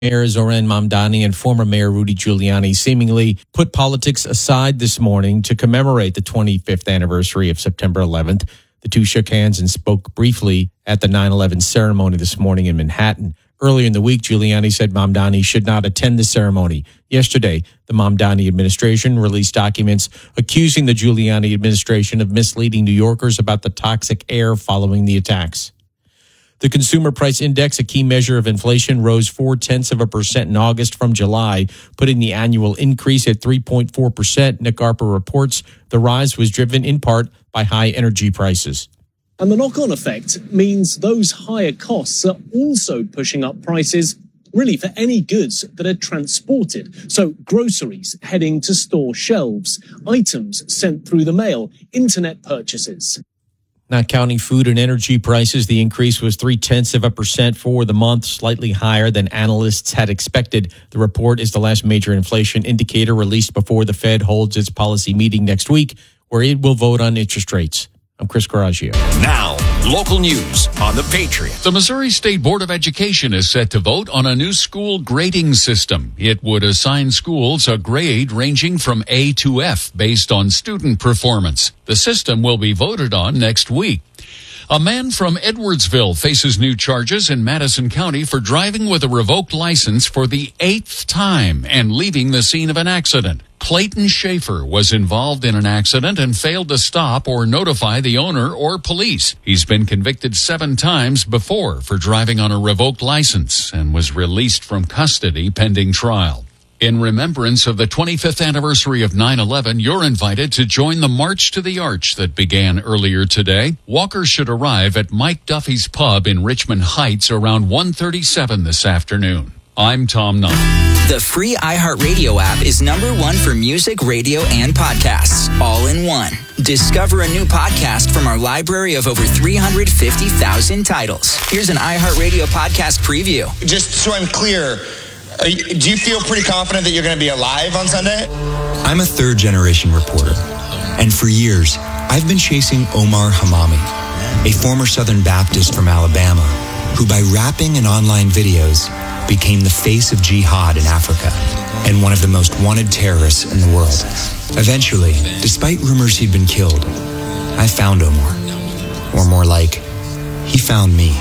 Mayor Zoran Mamdani and former Mayor Rudy Giuliani seemingly put politics aside this morning to commemorate the 25th anniversary of September 11th. The two shook hands and spoke briefly at the 9/11 ceremony this morning in Manhattan. Earlier in the week, Giuliani said Mamdani should not attend the ceremony. Yesterday, the Mamdani administration released documents accusing the Giuliani administration of misleading New Yorkers about the toxic air following the attacks. The Consumer Price Index, a key measure of inflation, rose 0.4% in August from July, putting the annual increase at 3.4%. Nick Arper reports the rise was driven in part by high energy prices. And the knock-on effect means those higher costs are also pushing up prices, really, for any goods that are transported. So groceries heading to store shelves, items sent through the mail, internet purchases. Not counting food and energy prices, the increase was 0.3% for the month, slightly higher than analysts had expected. The report is the last major inflation indicator released before the Fed holds its policy meeting next week, where it will vote on interest rates. I'm Chris Coraggio. Now, local news on The Patriot. The Missouri State Board of Education is set to vote on a new school grading system. It would assign schools a grade ranging from A to F based on student performance. The system will be voted on next week. A man from Edwardsville faces new charges in Madison County for driving with a revoked license for the 8th time and leaving the scene of an accident. Clayton Schaefer was involved in an accident and failed to stop or notify the owner or police. He's been convicted 7 times before for driving on a revoked license and was released from custody pending trial. In remembrance of the 25th anniversary of 9/11, you're invited to join the March to the Arch that began earlier today. Walkers should arrive at Mike Duffy's Pub in Richmond Heights around 1:37 this afternoon. I'm Tom Nunn. The free iHeartRadio app is #1 for music, radio, and podcasts, all in one. Discover a new podcast from our library of over 350,000 titles. Here's an iHeartRadio podcast preview. Just so I'm clear, do you feel pretty confident that you're going to be alive on Sunday? I'm a third-generation reporter, and for years, I've been chasing Omar Hamami, a former Southern Baptist from Alabama, who by rapping and online videos became the face of jihad in Africa and one of the most wanted terrorists in the world. Eventually, despite rumors he'd been killed, I found Omar. Or more like, he found me.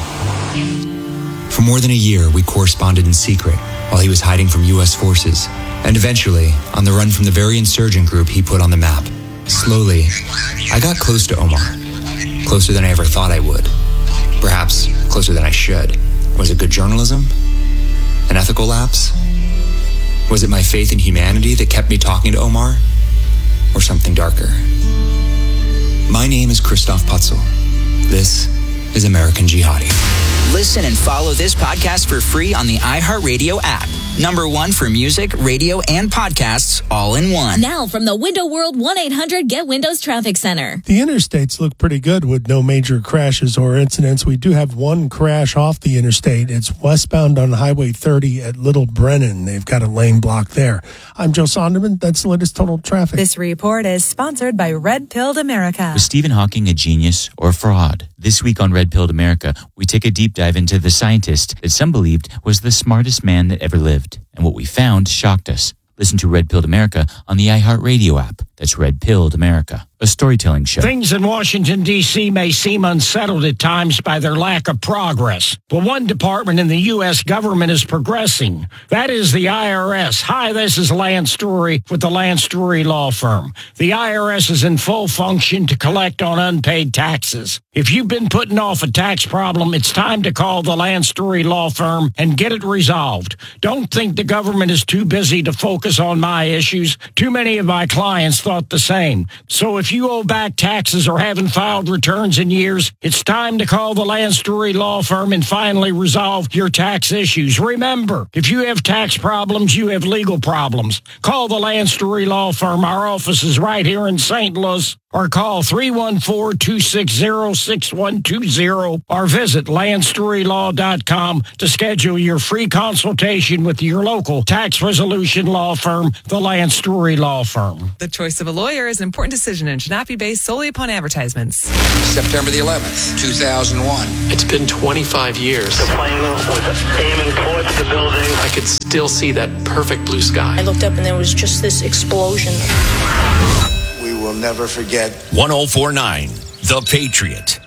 For more than a year, we corresponded in secret while he was hiding from U.S. forces, and eventually, on the run from the very insurgent group he put on the map. Slowly, I got close to Omar. Closer than I ever thought I would. Perhaps closer than I should. Was it good journalism? An ethical lapse? Was it my faith in humanity that kept me talking to Omar? Or something darker? My name is Christoph Putzel. This is American Jihadi. Listen and follow this podcast for free on the iHeartRadio app. #1 for music, radio, and podcasts, all in one. Now from the Window World 1-800-GET-WINDOWS Traffic Center. The interstates look pretty good with no major crashes or incidents. We do have one crash off the interstate. It's westbound on Highway 30 at Little Brennan. They've got a lane block there. I'm Joe Sonderman. That's the latest total traffic. This report is sponsored by Red Pilled America. Was Stephen Hawking a genius or a fraud? This week on Red Pilled America, we take a deep dive into the scientist that some believed was the smartest man that ever lived. And what we found shocked us. Listen to Red Pilled America on the iHeartRadio app. That's Red Pilled America, a storytelling show. Things in Washington, D.C. may seem unsettled at times by their lack of progress. But one department in the U.S. government is progressing. That is the IRS. Hi, this is Lance Story with the Lance Story Law Firm. The IRS is in full function to collect on unpaid taxes. If you've been putting off a tax problem, it's time to call the Lance Story Law Firm and get it resolved. Don't think the government is too busy to focus on my issues. Too many of my clients thought the same. So if you owe back taxes or haven't filed returns in years, it's time to call the Lance Story Law Firm and finally resolve your tax issues. Remember, if you have tax problems, you have legal problems. Call the Lance Story Law Firm. Our office is right here in St. Louis. or call 314-260-6120 or visit landstorylaw.com to schedule your free consultation with your local tax resolution law firm, the Land Story Law Firm. The choice of a lawyer is an important decision and should not be based solely upon advertisements. September the 11th, 2001. It's been 25 years. The plane was aiming towards the building. I could still see that perfect blue sky. I looked up and there was just this explosion. We will never forget. 1049, The Patriot.